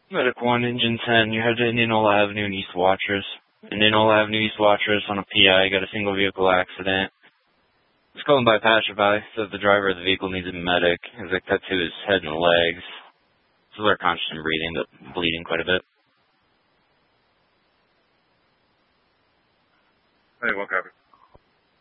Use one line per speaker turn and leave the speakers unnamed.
Medic 1, Engine 10, you're headed to Indianola Avenue and East Watchers. Indianola Avenue, East Watchers on a PI, got a single vehicle accident. It's going by passerby, says the driver of the vehicle needs a medic. Has a cut to his head and legs. So they're conscious and breathing, but bleeding quite a bit.
Hey, what copy?